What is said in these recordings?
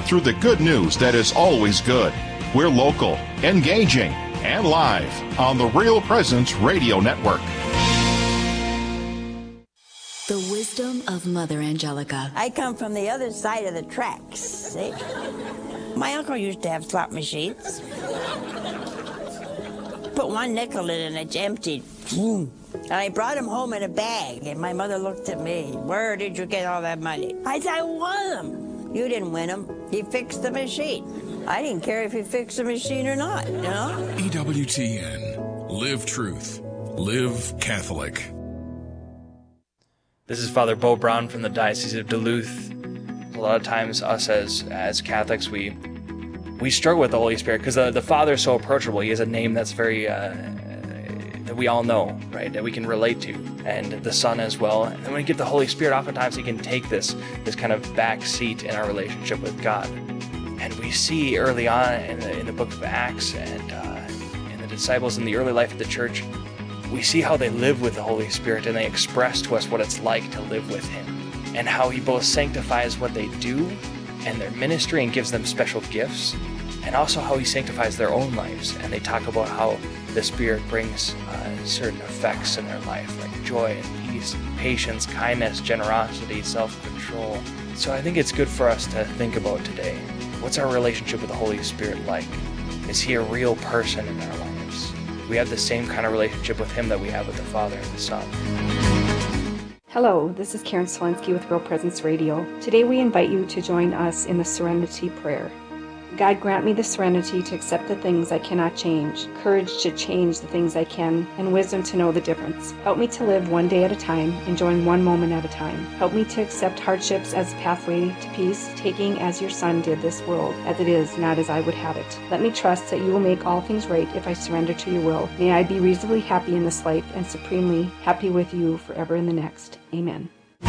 through the good news that is always good. We're local, engaging, and live on the Real Presence Radio Network. The wisdom of Mother Angelica. I come from the other side of the tracks, see? My uncle used to have slot machines. Put one nickel in and it's emptied. And I brought him home in a bag, and my mother looked at me. Where did you get all that money? I said, I won them. You didn't win them. He fixed the machine. I didn't care if he fixed the machine or not, you know? EWTN. Live truth. Live Catholic. This is Father Bo Brown from the Diocese of Duluth. A lot of times us as Catholics, we struggle with the Holy Spirit because the Father is so approachable. He has a name that's very, that we all know, right, that we can relate to, and the Son as well. And when we get the Holy Spirit, oftentimes he can take this kind of back seat in our relationship with God. And we see early on in the book of Acts and in the disciples in the early life of the church, we see how they live with the Holy Spirit, and they express to us what it's like to live with him, and how he both sanctifies what they do and their ministry and gives them special gifts, and also how he sanctifies their own lives. And they talk about how the Spirit brings certain effects in their life, like joy and peace, patience, kindness, generosity, self-control. So I think it's good for us to think about today. What's our relationship with the Holy Spirit like? Is he a real person in our lives? We have the same kind of relationship with him that we have with the Father and the Son. Hello, this is Karen Selensky with Real Presence Radio. Today we invite you to join us in the Serenity Prayer. God, grant me the serenity to accept the things I cannot change, courage to change the things I can, and wisdom to know the difference. Help me to live one day at a time, enjoying one moment at a time. Help me to accept hardships as a pathway to peace, taking as your Son did this world, as it is, not as I would have it. Let me trust that you will make all things right if I surrender to your will. May I be reasonably happy in this life and supremely happy with you forever in the next. Amen.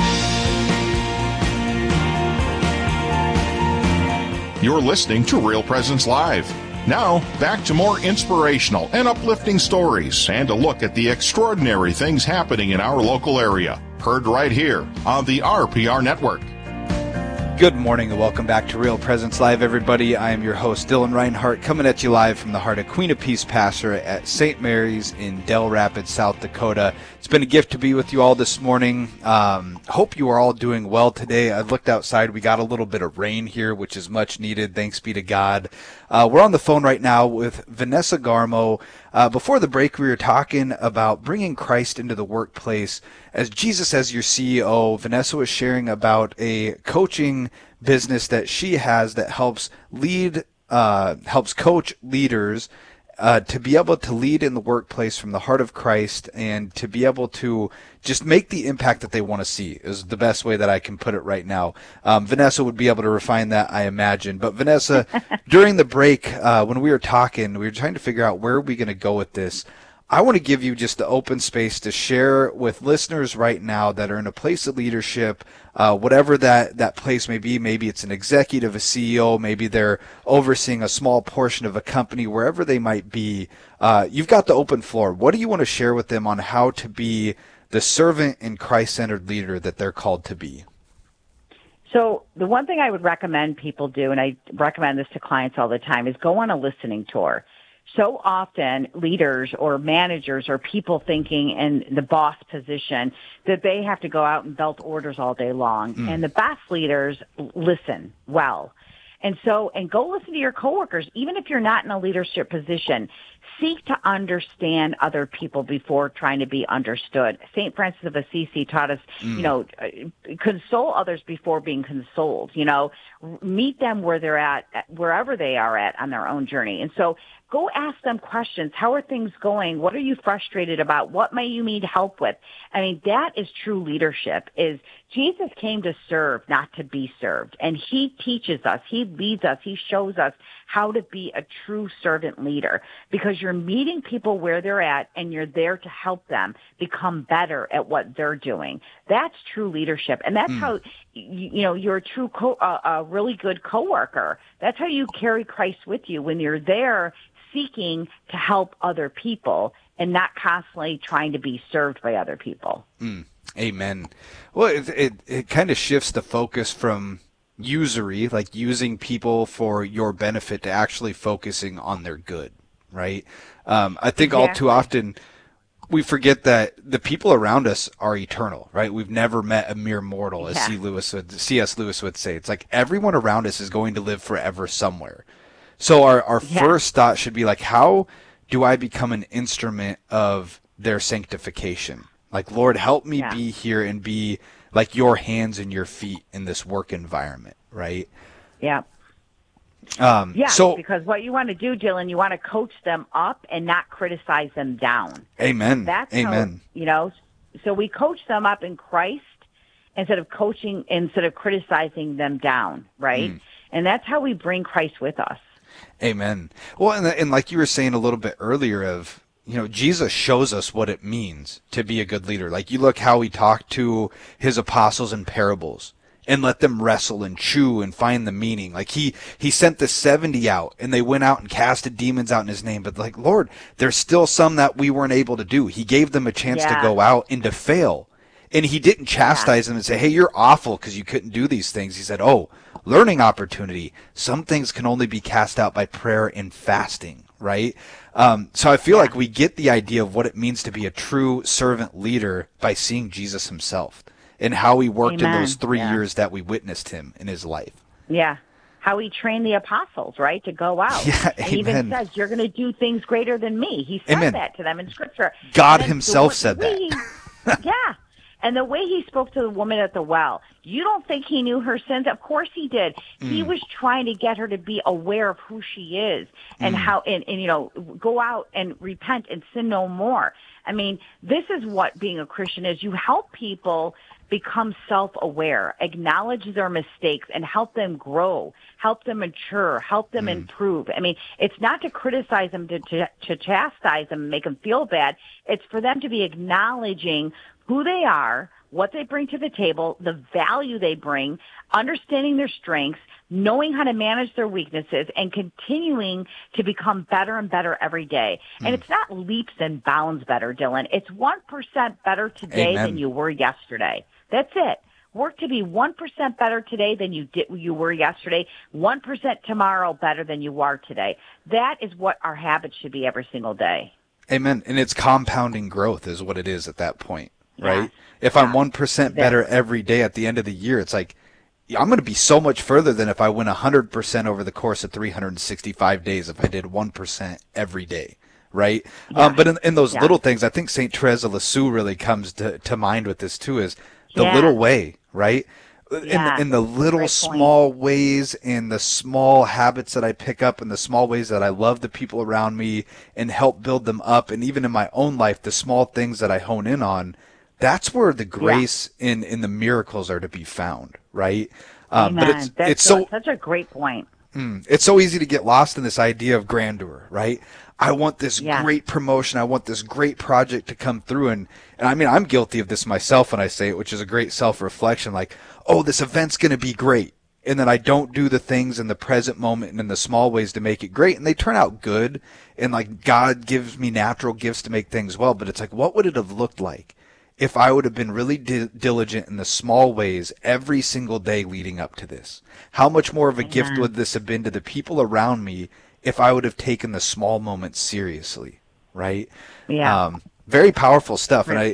You're listening to Real Presence Live. Now, back to more inspirational and uplifting stories and a look at the extraordinary things happening in our local area. Heard right here on the RPR Network. Good morning and welcome back to Real Presence Live, everybody. I am your host, Dylan Reinhart, coming at you live from the heart of Queen of Peace Pastorate at St. Mary's in Dell Rapids, South Dakota. It's been a gift to be with you all this morning. Hope you are all doing well today. I looked outside. We got a little bit of rain here, which is much needed. Thanks be to God. We're on the phone right now with Vanessa Garmo. Before the break, we were talking about bringing Christ into the workplace as Jesus as your CEO. Vanessa was sharing about a coaching business that she has that helps coach leaders to be able to lead in the workplace from the heart of Christ and to be able to just make the impact that they want to see is the best way that I can put it right now. Vanessa would be able to refine that, I imagine. But Vanessa, during the break, when we were talking, we were trying to figure out where are we going to go with this. I want to give you just the open space to share with listeners right now that are in a place of leadership, whatever that place may be. Maybe it's an executive, a CEO, maybe they're overseeing a small portion of a company, wherever they might be. You've got the open floor. What do you want to share with them on how to be the servant and Christ-centered leader that they're called to be? So the one thing I would recommend people do, and I recommend this to clients all the time, is go on a listening tour. So often leaders or managers or people thinking in the boss position that they have to go out and belt orders all day long. And the best leaders listen well. And go listen to your coworkers, even if you're not in a leadership position. Seek to understand other people before trying to be understood. St. Francis of Assisi taught us, console others before being consoled. Meet them where they're at, wherever they are at on their own journey. And so go ask them questions. How are things going? What are you frustrated about? What may you need help with? I mean, that is true leadership. Is Jesus came to serve, not to be served. And he teaches us, he leads us, he shows us how to be a true servant leader, because you're meeting people where they're at and you're there to help them become better at what they're doing. That's true leadership. And that's how, you're a true, a really good coworker. That's how you carry Christ with you when you're there seeking to help other people and not constantly trying to be served by other people. Amen. Well, it kind of shifts the focus from usury, like using people for your benefit, to actually focusing on their good, right? I think all too often we forget that the people around us are eternal, right? We've never met a mere mortal, as C.S. Lewis would say. It's like everyone around us is going to live forever somewhere. So our first thought should be like, how do I become an instrument of their sanctification? Like, Lord, help me be here and be like your hands and your feet in this work environment, right? Yeah. So, because what you want to do, Dylan, you want to coach them up and not criticize them down. Amen. That's Amen. How, so we coach them up in Christ instead of criticizing them down, right? And that's how we bring Christ with us. Amen. Well, and like you were saying a little bit earlier of, Jesus shows us what it means to be a good leader. Like, you look how he talked to his apostles in parables and let them wrestle and chew and find the meaning. Like, he sent the 70 out, and they went out and casted demons out in his name. But like, Lord, there's still some that we weren't able to do. He gave them a chance to go out and to fail. And he didn't chastise them and say, hey, you're awful because you couldn't do these things. He said, learning opportunity. Some things can only be cast out by prayer and fasting, right? So I feel like we get the idea of what it means to be a true servant leader by seeing Jesus himself and how he worked in those 3 years that we witnessed him in his life. Yeah. How he trained the apostles, right, to go out. Yeah, he even says, you're going to do things greater than me. He said that to them in Scripture. God himself said that. Yeah. And the way he spoke to the woman at the well, you don't think he knew her sins? Of course he did. He was trying to get her to be aware of who she is and how, and go out and repent and sin no more. I mean, this is what being a Christian is. You help people become self-aware, acknowledge their mistakes, and help them grow, help them mature, help them improve. I mean, it's not to criticize them, to chastise them, and make them feel bad. It's for them to be acknowledging who they are, what they bring to the table, the value they bring, understanding their strengths, knowing how to manage their weaknesses, and continuing to become better and better every day. And it's not leaps and bounds better, Dylan. It's 1% better today than you were yesterday. That's it. Work to be 1% better today than you were yesterday, 1% tomorrow better than you are today. That is what our habits should be every single day. Amen. And it's compounding growth is what it is at that point, right? If I'm 1% better every day at the end of the year, it's like, I'm going to be so much further than if I went 100% over the course of 365 days if I did 1% every day, right? But in those little things, I think St. Therese of Lisieux really comes to mind with this too, is the little way, right? In the little small ways, in the small habits that I pick up, in the small ways that I love the people around me and help build them up, and even in my own life, the small things that I hone in on, that's where the grace in the miracles are to be found, right? But it's such a great point. It's so easy to get lost in this idea of grandeur, right? I want this great promotion. I want this great project to come through. And I mean, I'm guilty of this myself when I say it, which is a great self-reflection. Like, this event's going to be great. And then I don't do the things in the present moment and in the small ways to make it great. And they turn out good. And like, God gives me natural gifts to make things well. But it's like, what would it have looked like if I would have been really diligent in the small ways every single day leading up to this? How much more of a gift would this have been to the people around me if I would have taken the small moments seriously, right? Yeah. Very powerful stuff. And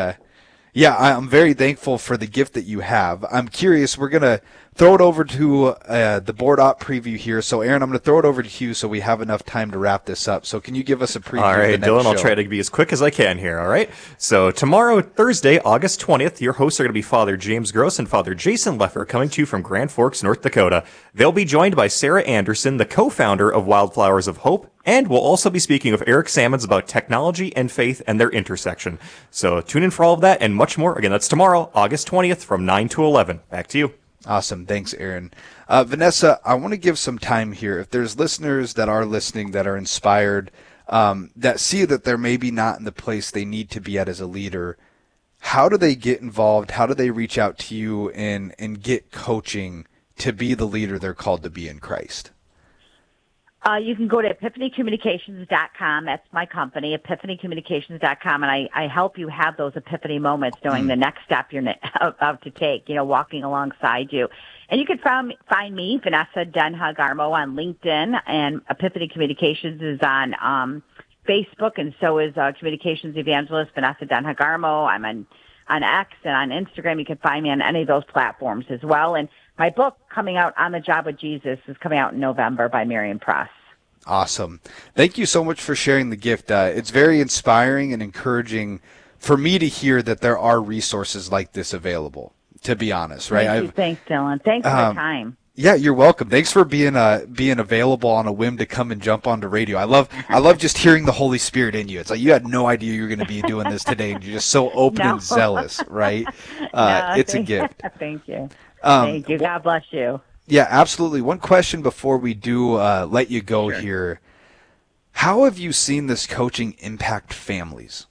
I'm very thankful for the gift that you have. I'm curious, we're going to throw it over to the board op preview here. So, Aaron, I'm going to throw it over to you so we have enough time to wrap this up. So can you give us a preview all right, of the next Dylan, show? I'll try to be as quick as I can here, all right? So tomorrow, Thursday, August 20th, your hosts are going to be Father James Gross and Father Jason Leffer, coming to you from Grand Forks, North Dakota. They'll be joined by Sarah Anderson, the co-founder of Wildflowers of Hope, and we'll also be speaking with Eric Sammons about technology and faith and their intersection. So tune in for all of that and much more. Again, that's tomorrow, August 20th from 9 to 11. Back to you. Awesome. Thanks, Aaron. Vanessa, I want to give some time here. If there's listeners that are listening that are inspired, that see that they're maybe not in the place they need to be at as a leader, how do they get involved? How do they reach out to you and get coaching to be the leader they're called to be in Christ? You can go to epiphanycommunications.com. That's my company, epiphanycommunications.com, and I help you have those epiphany moments, knowing the next step you're about to take, walking alongside you. And you can find me, Vanessa Denha Garmo, on LinkedIn, and Epiphany Communications is on Facebook, and so is Communications Evangelist Vanessa Denha Garmo. I'm on X and on Instagram. You can find me on any of those platforms as well. And my book coming out, On the Job with Jesus, is coming out in November by Marion Press. Awesome. Thank you so much for sharing the gift. It's very inspiring and encouraging for me to hear that there are resources like this available, to be honest, right? Thanks, Dylan. Thanks for the time. Yeah, you're welcome. Thanks for being available on a whim to come and jump onto radio. I love just hearing the Holy Spirit in you. It's like you had no idea you were going to be doing this today, and you're just so open and zealous, right? It's a gift. Thank you. Thank you. God bless you. Yeah, absolutely. One question before we do let you go here. How have you seen this coaching impact families?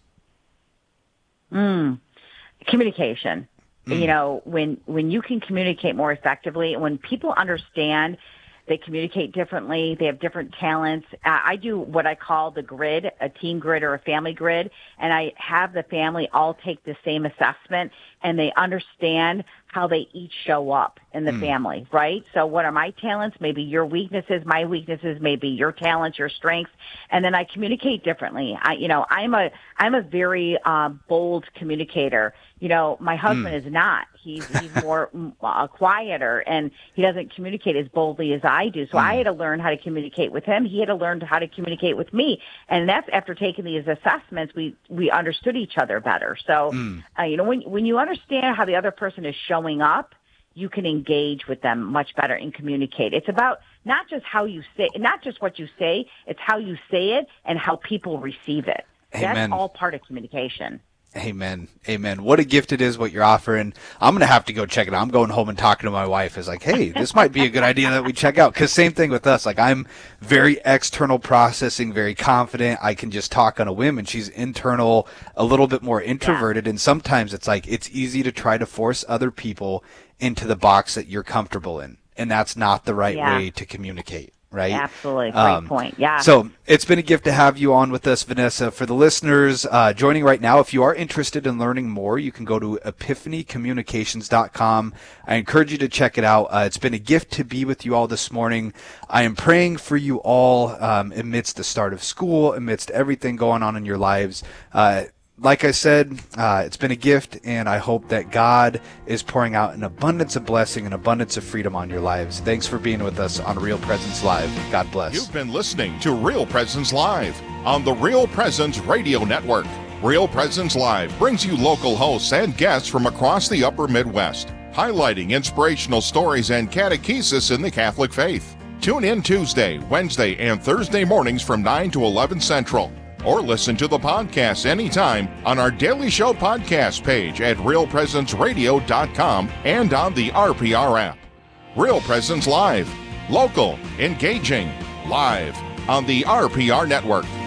Communication. When you can communicate more effectively, when people understand they communicate differently, they have different talents. I do what I call the grid, a team grid or a family grid, and I have the family all take the same assessment, and they understand how they each show up in the family, right? So what are my talents? Maybe your weaknesses, my weaknesses, maybe your talents, your strengths, and then I communicate differently. I'm a very bold communicator. My husband is not. He's more quieter, and he doesn't communicate as boldly as I do. So I had to learn how to communicate with him. He had to learn how to communicate with me, and that's after taking these assessments. We understood each other better. So when you understand how the other person is showing up, you can engage with them much better and communicate. It's about not just how you say, not just what you say, it's how you say it and how people receive it. Amen. That's all part of communication. Amen. Amen. What a gift it is what you're offering. I'm going to have to go check it out. I'm going home and talking to my wife. It's like, hey, this might be a good idea that we check out. Because same thing with us. Like, I'm very external processing, very confident. I can just talk on a whim, and she's internal, a little bit more introverted. And sometimes it's like, it's easy to try to force other people into the box that you're comfortable in. And that's not the right way to communicate. Right? Absolutely. Great point. Yeah. So it's been a gift to have you on with us, Vanessa. For the listeners joining right now, if you are interested in learning more, you can go to epiphanycommunications.com. I encourage you to check it out. It's been a gift to be with you all this morning. I am praying for you all amidst the start of school, amidst everything going on in your lives. Like I said, it's been a gift, and I hope that God is pouring out an abundance of blessing and abundance of freedom on your lives. Thanks for being with us on Real Presence Live. God bless. You've been listening to Real Presence Live on the Real Presence Radio Network. Real Presence Live brings you local hosts and guests from across the upper Midwest, highlighting inspirational stories and catechesis in the Catholic faith. Tune in Tuesday, Wednesday, and Thursday mornings from 9 to 11 Central. Or listen to the podcast anytime on our Daily Show podcast page at realpresenceradio.com and on the RPR app. Real Presence Live. Local, engaging, live on the RPR Network.